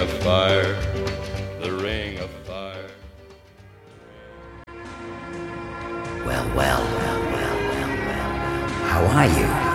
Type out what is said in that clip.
of fire, the ring of fire. Well. How are you?